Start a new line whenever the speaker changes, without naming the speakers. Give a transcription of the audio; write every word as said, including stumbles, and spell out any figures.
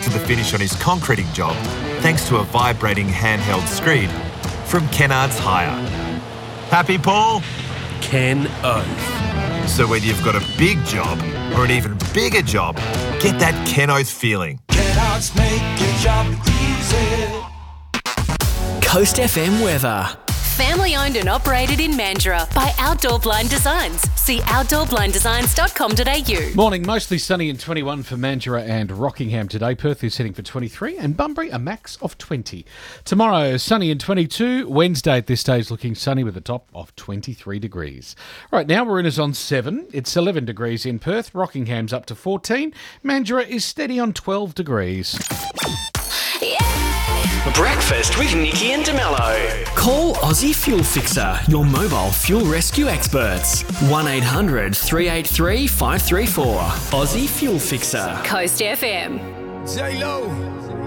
to the finish on his concreting job thanks to a vibrating handheld screen from Kennards Hire. Happy, Paul?
Ken Oath.
So whether you've got a big job or an even bigger job, get that Ken Oath feeling.
Kennards make your job easy.
Coast F M weather.
Family owned and operated in Mandurah by Outdoor Blind Designs. See outdoor blind designs dot com dot a u.
Morning, mostly sunny and twenty-one for Mandurah and Rockingham today. Perth is heading for twenty-three and Bunbury a max of twenty. Tomorrow, sunny and twenty-two. Wednesday at this stage looking sunny with a top of twenty-three degrees. Right now, Maroonah's on seven. It's eleven degrees in Perth. Rockingham's up to fourteen. Mandurah is steady on twelve degrees.
Breakfast with Nikki and DeMello. Call Aussie Fuel Fixer, your mobile fuel rescue experts. one eight hundred three eight three five three four. Aussie Fuel Fixer.
Coast F M.
J-Lo.